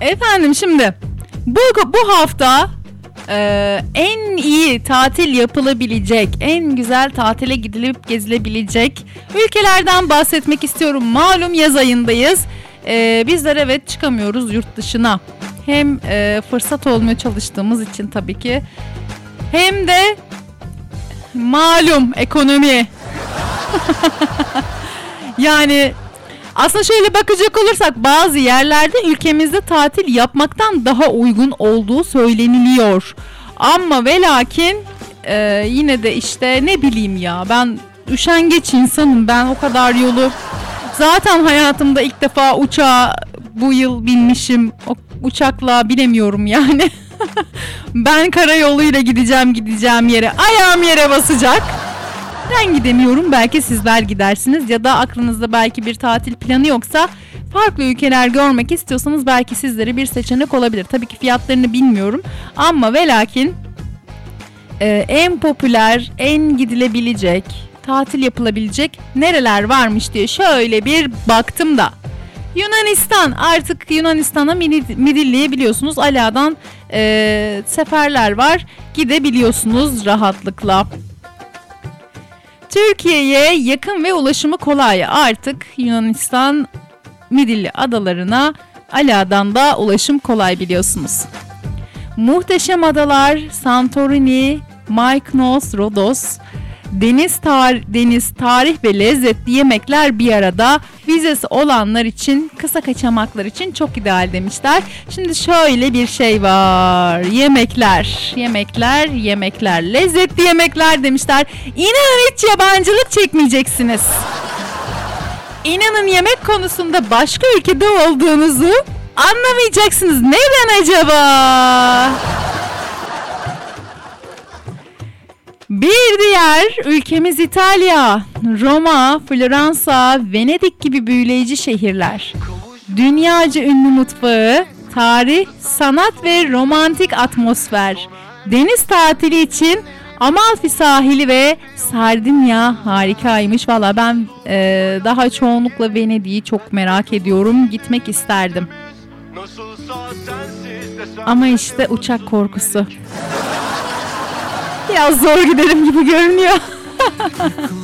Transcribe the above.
Efendim şimdi bu hafta en iyi tatil yapılabilecek, en güzel tatile gidilip gezilebilecek ülkelerden bahsetmek istiyorum. Malum yaz ayındayız. Bizler evet çıkamıyoruz yurt dışına. Hem fırsat olmaya çalıştığımız için tabii ki. Hem de malum ekonomi. Yani aslında şöyle bakacak olursak bazı yerlerde ülkemizde tatil yapmaktan daha uygun olduğu söyleniliyor. Ama ve lakin yine de işte ne bileyim ya, ben üşengeç insanım, ben o kadar yolu zaten hayatımda ilk defa uçağa bu yıl binmişim, o uçakla bilemiyorum yani. Ben karayoluyla gideceğim yere, ayağım yere basacak. Ben gidemiyorum, belki sizler gidersiniz ya da aklınızda belki bir tatil planı yoksa farklı ülkeler görmek istiyorsanız belki sizlere bir seçenek olabilir. Tabii ki fiyatlarını bilmiyorum ama ve lakin en popüler, en gidilebilecek, tatil yapılabilecek nereler varmış diye şöyle bir baktım da. Yunanistan, artık Yunanistan'a Midilli'ye biliyorsunuz Ala'dan seferler var, gidebiliyorsunuz rahatlıkla. Türkiye'ye yakın ve ulaşımı kolay, artık Yunanistan Midilli adalarına Ala'dan da ulaşım kolay biliyorsunuz. Muhteşem adalar Santorini, Mykonos, Rodos, deniz, tarih ve lezzetli yemekler bir arada, vizesi olanlar için, kısa kaçamaklar için çok ideal demişler. Şimdi şöyle bir şey var, yemekler, lezzetli yemekler demişler. İnanın hiç yabancılık çekmeyeceksiniz. İnanın yemek konusunda başka ülkede olduğunuzu anlamayacaksınız. Neden acaba? Bir diğer ülkemiz İtalya. Roma, Floransa, Venedik gibi büyüleyici şehirler. Dünyaca ünlü mutfağı, tarih, sanat ve romantik atmosfer. Deniz tatili için Amalfi sahili ve Sardinya harikaymış. Valla ben daha çoğunlukla Venedik'i çok merak ediyorum. Gitmek isterdim. Ama işte uçak korkusu. Biraz zor giderim gibi görünüyor.